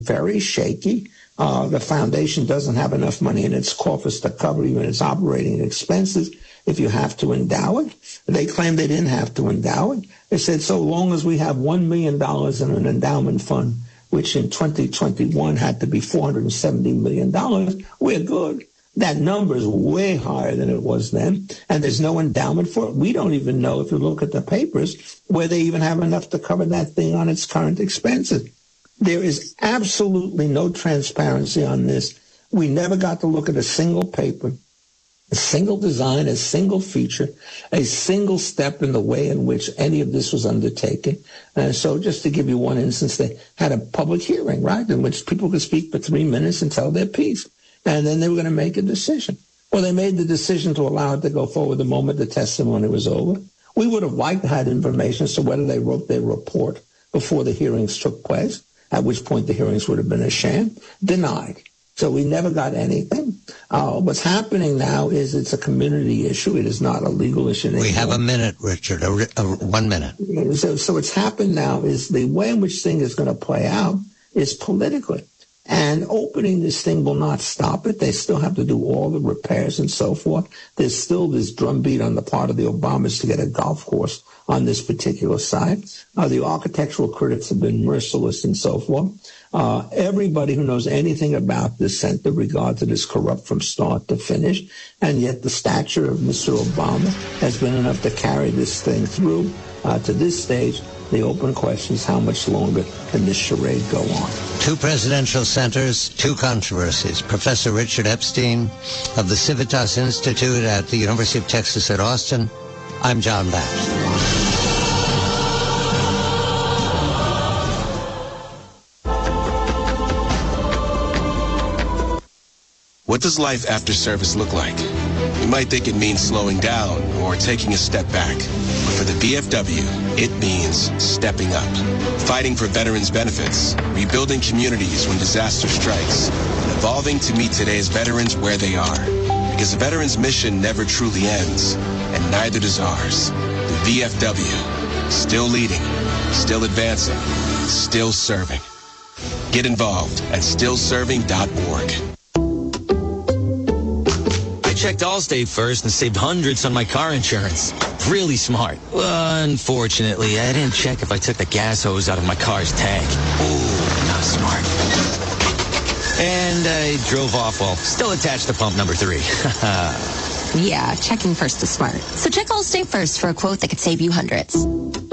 very shaky. The foundation doesn't have enough money in its coffers to cover even its operating expenses if you have to endow it. They claim they didn't have to endow it. They said so long as we have $1 million in an endowment fund, which in 2021 had to be $470 million, we're good. That number is way higher than it was then, and there's no endowment for it. We don't even know, if you look at the papers, where they even have enough to cover that thing on its current expenses. There is absolutely no transparency on this. We never got to look at a single paper, a single design, a single feature, a single step in the way in which any of this was undertaken. And so just to give you one instance, they had a public hearing, right, in which people could speak for 3 minutes and tell their piece. And then they were going to make a decision. Well, they made the decision to allow it to go forward the moment the testimony was over. We would have liked to have information as to whether they wrote their report before the hearings took place, at which point the hearings would have been a sham. Denied. So we never got anything. What's happening now is it's a community issue. It is not a legal issue anymore. We have a minute, Richard, 1 minute. So what's happened now is the way in which thing is going to play out is politically. And opening this thing will not stop it. They still have to do all the repairs and so forth. There's still this drumbeat on the part of the Obamas to get a golf course on this particular site. The architectural critics have been merciless and so forth. Everybody who knows anything about this center regards it as corrupt from start to finish. And yet the stature of Mr. Obama has been enough to carry this thing through to this stage. The open question is, how much longer can this charade go on? 2 presidential centers, 2 controversies. Professor Richard Epstein of the Civitas Institute at the University of Texas at Austin. I'm John Bass. What does life after service look like? You might think it means slowing down or taking a step back. But for the VFW, it means stepping up. Fighting for veterans' benefits, rebuilding communities when disaster strikes, and evolving to meet today's veterans where they are. Because the veterans' mission never truly ends, and neither does ours. The VFW, still leading, still advancing, still serving. Get involved at stillserving.org. Checked Allstate first and saved hundreds on my car insurance. Really smart. Unfortunately, I didn't check if I took the gas hose out of my car's tank. Ooh, not smart. And I drove off while still attached to pump number 3. Yeah, checking first is smart. So check Allstate first for a quote that could save you hundreds.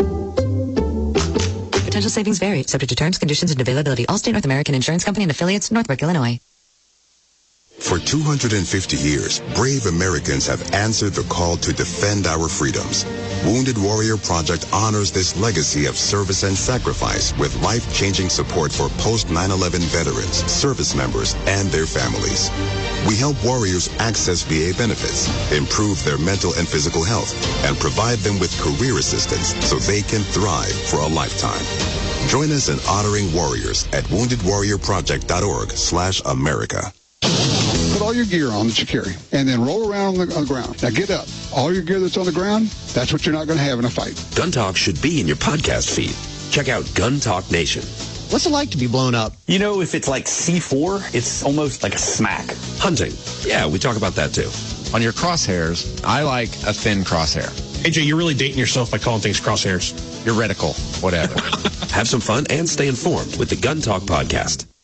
Potential savings vary, subject to terms, conditions, and availability. Allstate North American Insurance Company and affiliates, Northbrook, Illinois. For 250 years, brave Americans have answered the call to defend our freedoms. Wounded Warrior Project honors this legacy of service and sacrifice with life-changing support for post-9/11 veterans, service members, and their families. We help warriors access VA benefits, improve their mental and physical health, and provide them with career assistance so they can thrive for a lifetime. Join us in honoring warriors at woundedwarriorproject.org/America. Put all your gear on that you carry, and then roll around on the ground. Now get up. All your gear that's on the ground, that's what you're not going to have in a fight. Gun Talk should be in your podcast feed. Check out Gun Talk Nation. What's it like to be blown up? You know, if it's like C4, it's almost like a smack. Hunting. Yeah, we talk about that too. On your crosshairs, I like a thin crosshair. AJ, you're really dating yourself by calling things crosshairs. Your reticle, whatever. Have some fun and stay informed with the Gun Talk podcast.